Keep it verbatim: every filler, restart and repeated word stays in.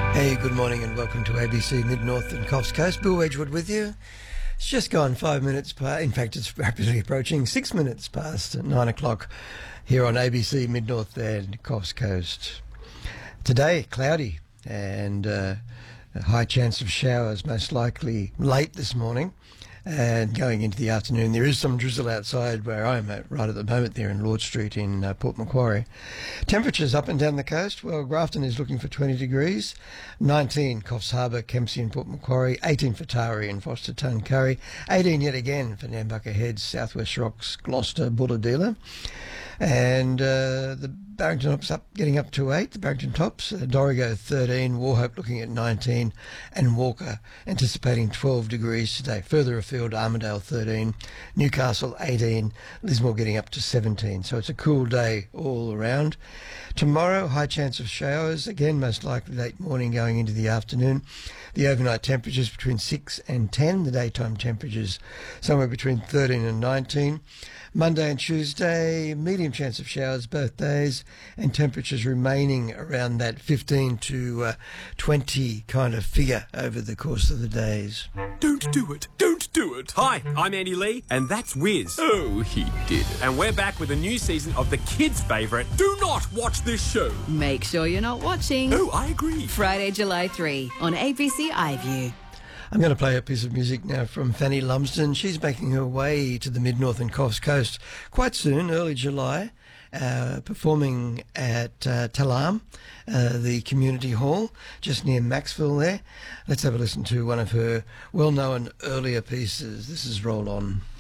Hey, good morning and welcome to A B C Mid-North and Coffs Coast. Bill Wedgwood with you. It's just gone five minutes past, in fact it's rapidly approaching six minutes past nine o'clock here on A B C Mid-North and Coffs Coast. Today, cloudy and uh, a high chance of showers, most likely late this morning. And going into the afternoon, there is some drizzle outside where I'm at right at the moment there in Lord Street in uh, Port Macquarie. Temperatures up and down the coast. Well, Grafton is looking for twenty degrees, nineteen Coffs Harbour, Kempsey and Port Macquarie, eighteen for Taree and Foster Tuncurry, eighteen yet again for Nambucca Heads, Southwest Rocks, Gloucester, Bulahdelah. And uh, the Barrington Tops up, getting up to eight, the Barrington Tops, uh, Dorrigo thirteen, Wauchope looking at nineteen, and Walker anticipating twelve degrees today. Further afield, Armidale thirteen, Newcastle eighteen, Lismore getting up to seventeen. So it's a cool day all around. Tomorrow, high chance of showers, again most likely late morning going into the afternoon. The overnight temperatures between six and ten, the daytime temperatures somewhere between thirteen and nineteen. Monday and Tuesday, medium chance of showers both days, and temperatures remaining around that fifteen to twenty kind of figure over the course of the days. Don't do it. Don't do it. Hi, I'm Andy Lee, and that's Wiz. Oh, he did it. And we're back with a new season of the kids' favourite, Do Not Watch This Show. Make sure you're not watching. Oh, I agree. Friday, July third on A B C iView. I'm going to play a piece of music now from Fanny Lumsden. She's making her way to the Mid-North and Coffs Coast quite soon, early July, uh, performing at uh, Talam, uh, the community hall, just near Maxville there. Let's have a listen to one of her well-known earlier pieces. This is Roll On.